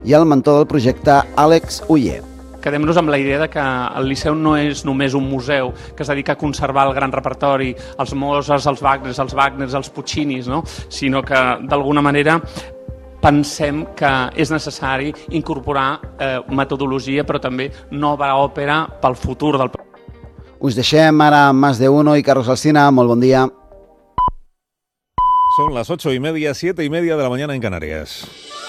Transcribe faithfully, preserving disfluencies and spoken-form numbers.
i el mentor del projecte, Àlex Oller. Quedem-nos amb la idea de que el Liceu no és només un museu que es dedica a conservar el gran repertori, els Mozart, els Wagner, els Wagner, els Puccinis, no? Sinó que, d'alguna manera, pensem que és necessari incorporar eh, metodologia, però també nova òpera pel futur del país. Us deixem ara amb Más de Uno i Carlos Alsina. Molt bon dia. Son las ocho y media, siete y media de la mañana en Canarias.